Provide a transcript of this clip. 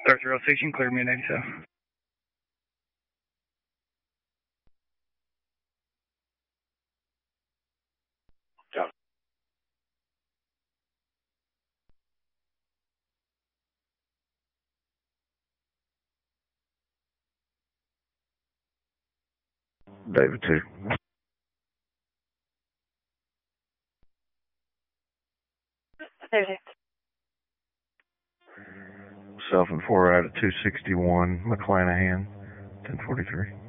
30 station, clear me in 87. David 2. David. Self and 4 out at 261, McClanahan, 1043.